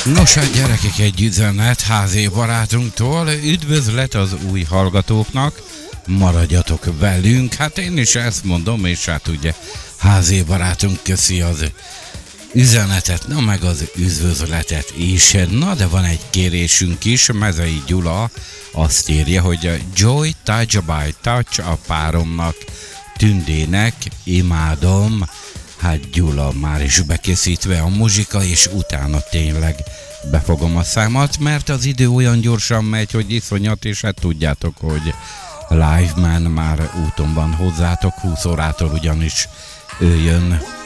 Nos, hát gyerekek, egy üzenet házi barátunktól. Üdvözlet az új hallgatóknak, maradjatok velünk. Hát én is ezt mondom, és hát ugye házi barátunk köszi az üzenetet, na meg az üdvözletet is. Na, de van egy kérésünk is, Mezei Gyula azt írja, hogy a Joy Touch by Touch a páromnak, Tündének, imádom. Hát Gyula, már is bekészítve a muzsika, és utána tényleg befogom a számat, mert az idő olyan gyorsan megy, hogy iszonyat, és hát tudjátok, hogy Live Man már úton van hozzátok, 20 órától ugyanis ő jön